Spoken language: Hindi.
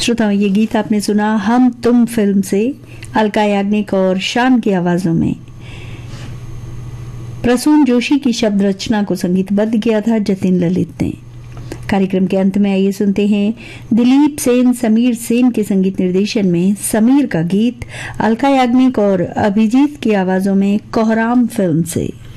श्रोताओं, ये गीत आपने सुना हम तुम फिल्म से अलका याग्निक और शान की आवाजों में। प्रसून जोशी की शब्द रचना को संगीतबद्ध किया था जतिन ललित ने। कार्यक्रम के अंत में आइए सुनते हैं दिलीप सेन समीर सेन के संगीत निर्देशन में समीर का गीत अलका याग्निक और अभिजीत की आवाजों में कोहराम फिल्म से।